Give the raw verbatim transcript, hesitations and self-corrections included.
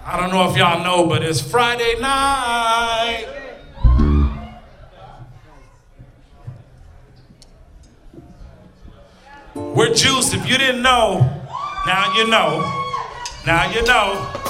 I don't know if y'all know, but it's Friday night. We're Juice. If you didn't know, now you know. Now you know.